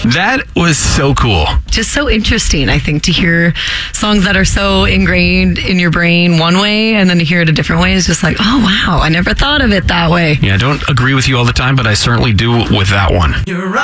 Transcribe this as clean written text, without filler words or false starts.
That was so cool. Just so interesting, I think, to hear songs that are so ingrained in your brain one way and then to hear it a different way is just like, oh, wow, I never thought of it that way. Yeah, I don't agree with you all the time, but I certainly do with that one.